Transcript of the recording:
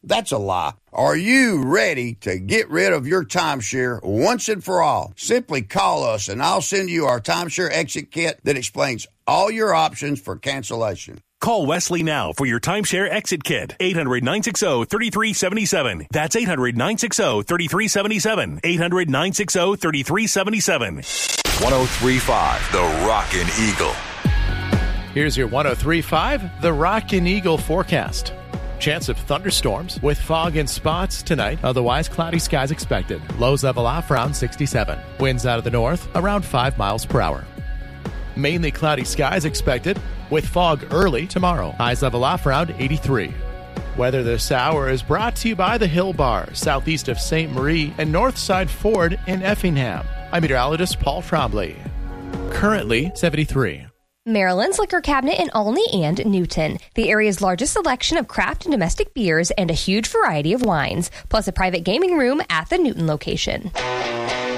That's a lie. Are you ready to get rid of your timeshare once and for all? Simply call us and I'll send you our timeshare exit kit that explains all your options for cancellation. Call Wesley now for your timeshare exit kit. 800-960-3377. That's 800-960-3377. 800-960-3377. 103.5 The Rockin' Eagle. Here's your 103.5 The Rockin' Eagle forecast. Chance of thunderstorms with fog and spots tonight. Otherwise, cloudy skies expected. Lows level off around 67. Winds out of the north around 5 miles per hour. Mainly cloudy skies expected with fog early tomorrow. Highs level off around 83. Weather this hour is brought to you by the Hill Bar, southeast of St. Marie and Northside Ford in Effingham. I'm meteorologist Paul Trombley. Currently 73. Maryland's Liquor Cabinet in Olney and Newton. The area's largest selection of craft and domestic beers and a huge variety of wines, plus a private gaming room at the Newton location.